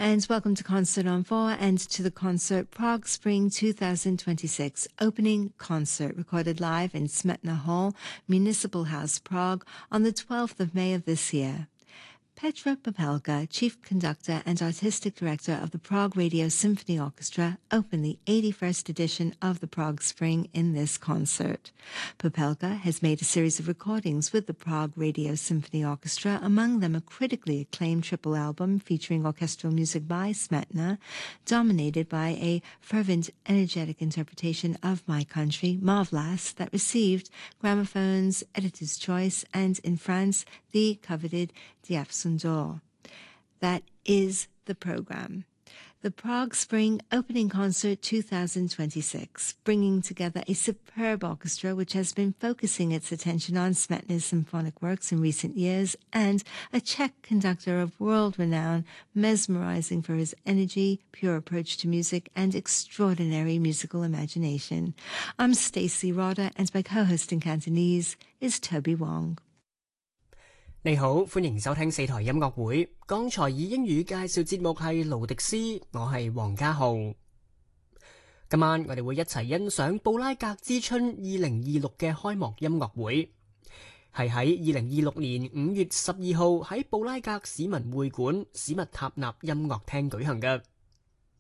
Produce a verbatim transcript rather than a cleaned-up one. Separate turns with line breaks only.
and welcome to Concert on four and to the concert Prague Spring twenty twenty-six opening concert recorded live in Smetana Hall, Municipal House, Prague on the twelfth of May of this year. Petra Popelka, Chief Conductor and Artistic Director of the Prague Radio Symphony Orchestra, opened the eighty-first edition of the Prague Spring in this concert. Popelka has made a series of recordings with the Prague Radio Symphony Orchestra, among them a critically acclaimed triple album featuring orchestral music by Smetana, dominated by a fervent, energetic interpretation of My Country, Marvelas, that received Gramophone's Editor's Choice and, in France, the coveted Diapason d'Or. That is the program. The Prague Spring Opening Concert twenty twenty-six, bringing together a superb orchestra which has been focusing its attention on Smetana's symphonic works in recent years, and a Czech conductor of world renown, mesmerizing for his energy, pure approach to music, and extraordinary musical imagination. I'm Stacey Rodder, and my co-host in Cantonese is Toby Wong.
你好，歡迎收聽四台音樂會。剛才以英語介紹節目係勞迪斯，我係黃家豪。今晚我哋會一齊欣賞布拉格之春二零二六嘅開幕音樂會，係喺二零二六年五月十二號喺布拉格市民會館史密塔納音樂廳舉行嘅。